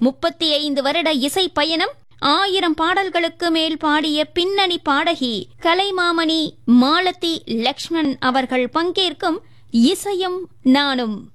35 வருட இசை பயணம், 1000 பாடல்களுக்கு மேல் பாடிய பின்னணி பாடகி கலைமாமணி மாலதி லக்ஷ்மண் அவர்கள் பங்கேற்கும் இசையும் நானும்.